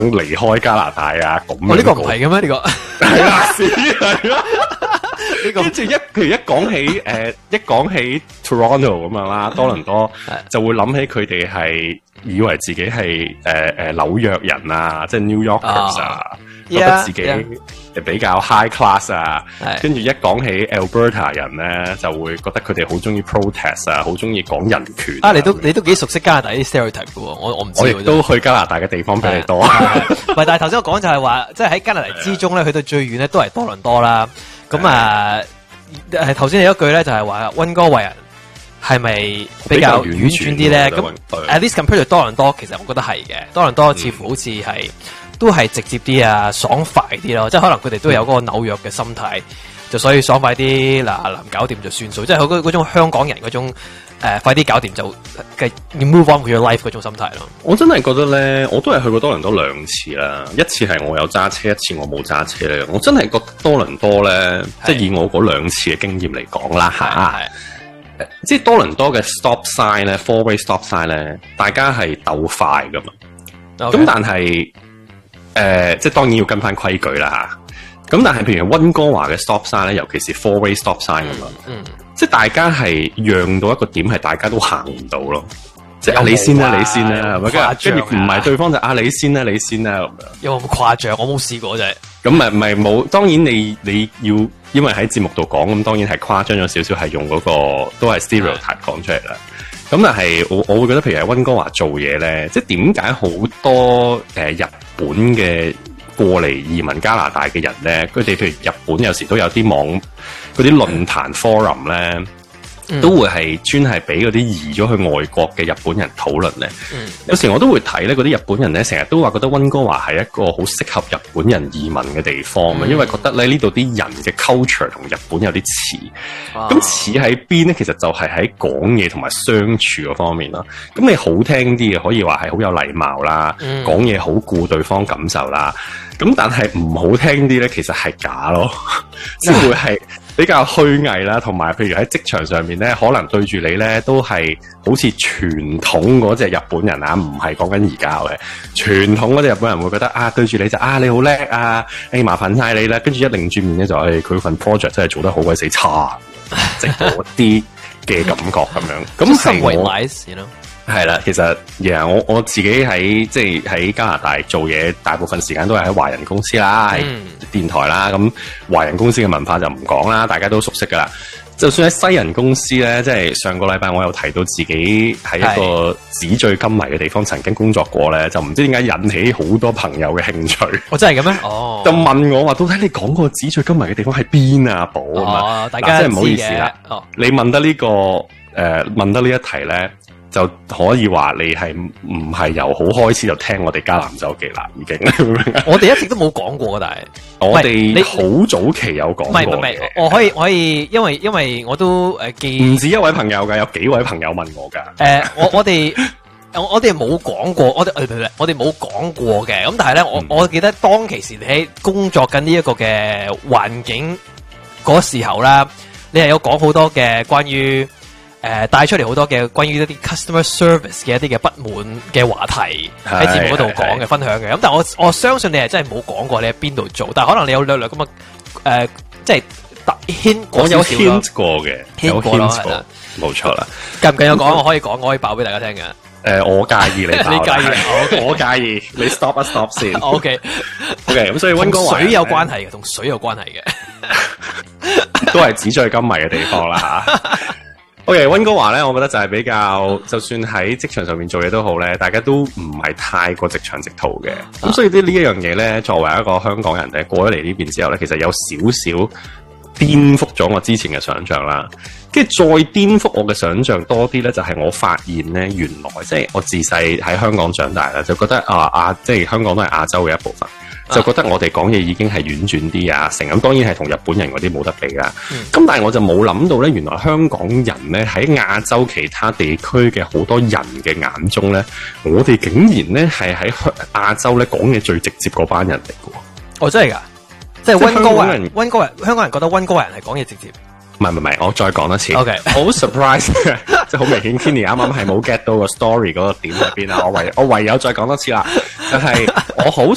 離開加拿大啊咁。 呢個唔係嘅咩？呢個係啦，係啦。 呢個跟住譬如一講起 Toronto 咁樣啦，多倫多就會諗起佢哋係以為自己係紐約人啊，即係 New Yorkers 啊，覺得自己比較 high class 啊。跟住一講起 Alberta 人咧，就會覺得佢哋好中意 protest 啊，好中意講人權啊。 你都幾熟悉加拿大啲 stereotype 嘅喎，我唔知。 我亦都去加拿大嘅地方比你多。 唔係，但係頭先我講就係話，即係喺加拿大之中咧，去到最遠咧都係多倫多啦。咁啊，頭先有一句咧就係話溫哥華人係咪比較婉轉啲咧？咁 at least compared to 多倫多，其實我覺得係嘅。多倫多似乎好似係都係直接啲啊，爽快啲咯。即係可能佢哋都有嗰個紐約嘅心態，就所以爽快啲嗱，搞掂就算數。即係嗰種香港人嗰種快啲搞掂就要 move on with your life 嗰種心態咯。 我真係覺得咧，我都係去過多倫多2次啦，一次係我有揸車，一次我冇揸車咧。我真係覺得多倫多咧，即係以我嗰2次嘅經驗嚟講啦嚇，即係多倫多嘅 stop sign 咧 ，four-way stop sign 咧，大家係鬥快噶嘛。咁但係即係當然要跟翻規矩啦嚇。咁但係譬如溫哥華嘅 stop sign 咧，尤其是 four-way stop sign 咁嘛，即係大家係讓到一個點係大家都行唔到咯。即係你先啦，你先啦，係咪？跟住唔係對方就你先啦，你先啦咁樣。 有冇咁誇張？我冇試過啫。 咁咪冇。當然你要，因為喺節目度講，咁當然係誇張咗少少，係用嗰個都係 stereotype 講出嚟啦。咁但係我會覺得，譬如喺溫哥華做嘢咧，即係點解好多日本嘅過嚟移民加拿大嘅人咧，佢哋譬如日本有時都有啲嗰啲論壇 forum 咧。都會係專係俾嗰啲移咗去外國嘅日本人討論咧。有時我都會睇咧，嗰啲日本人咧成日都話覺得溫哥華係一個好適合日本人移民嘅地方啊，因為覺得咧呢度啲人嘅 culture 同日本有啲似。咁似喺邊咧？其實就係喺講嘢同埋相處嗰方面啦。咁你好聽啲嘅可以話係好有禮貌啦，講嘢好顧對方感受啦。咁但係唔好聽啲咧，其實係假咯，即係會係比較虛偽啦，同埋譬如喺職場上面咧，可能對住你咧都係好似傳統嗰隻日本人啊，唔係講緊而家嘅傳統嗰隻日本人會覺得對住你就你好叻啊，麻煩晒你啦，跟住一擰住面咧就佢份 project 真係做得好鬼死差，即係嗰啲嘅感覺咁樣。咁係我係啦，其實我自己即係喺加拿大做嘢，大部分時間都係喺華人公司啦，喺電台啦。咁華人公司嘅文化就唔講啦，大家都熟悉噶啦。就算喺西人公司咧，即係上個禮拜我有提到自己喺一個紙醉金迷嘅地方曾經工作過咧，就唔知點解引起好多朋友嘅興趣。 我真係咁咩？就問我話到底你講個紙醉金迷嘅地方係邊啊？寶啊！ 大家真係唔好意思啦。你問得問得呢一題咧，就可以話你係唔係由好開始就聽我哋迦南周記啦，已經。 我哋一直都冇講過，但係我哋好早期有講過。唔係， 我可以，因為我都唔止一位朋友㗎，有幾位朋友問我㗎。 我哋冇講過，我哋冇講過嘅。咁但係咧，我記得當其時你喺工作緊呢一個嘅環境嗰時候啦，你係有講好多嘅關於。帶出嚟好多嘅關於一啲 customer service 嘅一啲嘅不滿嘅話題喺節目嗰度講嘅分享嘅，咁但係我相信你係真係冇講過你喺邊度做，但係可能你有略略咁嘅即係hint 過少少咯。我有 hint 過嘅，有 hint 過，冇錯啦。 介唔介意我講？我可以講，我可以爆俾大家聽嘅。 我介意你爆， 你介意？ 我介意，你 stop 一 stop 先。 OK， 咁所以溫哥華水有關係嘅，同水有關係嘅， 都係紙醉金迷嘅地方啦嚇。OK， 溫哥華咧，我覺得就係比較，就算喺職場上面做嘢都好咧，大家都唔係太過直腸直肚嘅。咁所以呢一樣嘢咧，作為一個香港人咧，過咗嚟呢邊之後咧，其實有少少顛覆咗我之前嘅想象啦。跟住再顛覆我嘅想象多啲咧，就係我發現咧，原來即係我自細喺香港長大啦，就覺得即係香港都係亞洲嘅一部分。就覺得我哋講嘢已經係婉轉啲啊，成咁當然係同日本人嗰啲冇得比啦。咁但係我就冇諗到咧，原來香港人咧喺亞洲其他地區嘅好多人嘅眼中咧，我哋竟然咧係喺亞洲咧講嘢最直接嗰班人嚟嘅。 哦，真係㗎，即係溫哥華香港人覺得溫哥華人係講嘢直接。 唔係，我再講一次。 OK， 好 surprise， 即係好明顯 Kenny 啱啱係冇 get 到個 story 嗰個點喺邊啊！我唯有再講多次啦，就係我好